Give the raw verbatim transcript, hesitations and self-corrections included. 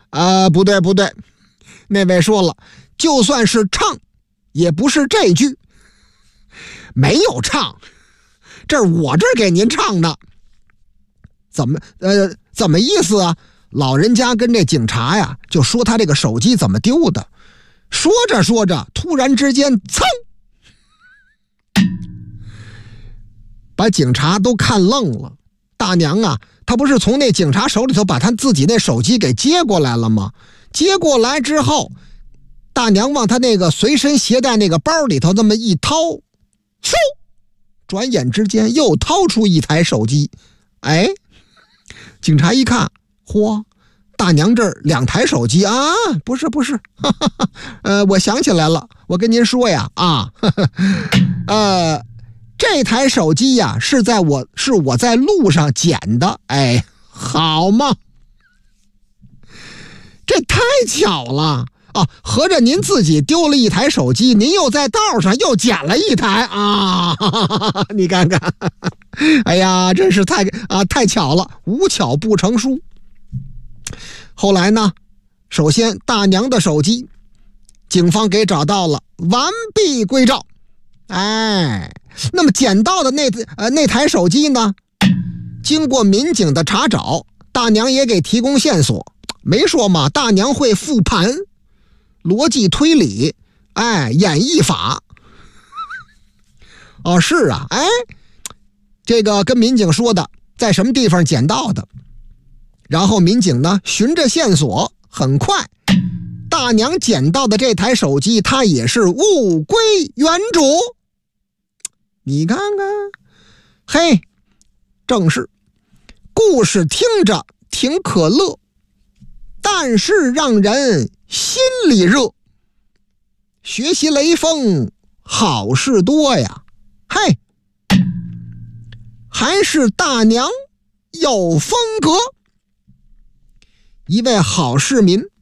呃，不对不对，那位说了，就算是唱，也不是这句，没有唱，这是我这儿给您唱的。怎么呃怎么意思啊？老人家跟这警察呀就说他这个手机怎么丢的，说着说着，突然之间，噌，把警察都看愣了。大娘啊，她不是从那警察手里头把他自己那手机给接过来了吗？接过来之后，大娘往他那个随身携带那个包里头那么一掏，嗖，转眼之间又掏出一台手机。哎，警察一看，嚯，大娘这儿两台手机啊？不是不是，哈哈哈，呃，我想起来了，我跟您说呀，啊，呵呵，呃，这台手机呀是在我是我在路上捡的，哎，好嘛，这太巧了啊！合着您自己丢了一台手机，您又在道上又捡了一台啊！哈哈哈，你看看，哎呀，真是太啊太巧了，无巧不成书。后来呢，首先大娘的手机警方给找到了，完璧归赵。哎，那么捡到的那呃那台手机呢，经过民警的查找，大娘也给提供线索。没说嘛，大娘会复盘、逻辑推理，哎，演绎法。哦，是啊，哎，这个跟民警说的，在什么地方捡到的。然后民警呢，循着线索，很快，大娘捡到的这台手机，它也是物归原主。你看看，嘿，正是，故事听着挺可乐，但是让人心里热。学习雷锋，好事多呀，嘿，还是大娘有风格。一位好市民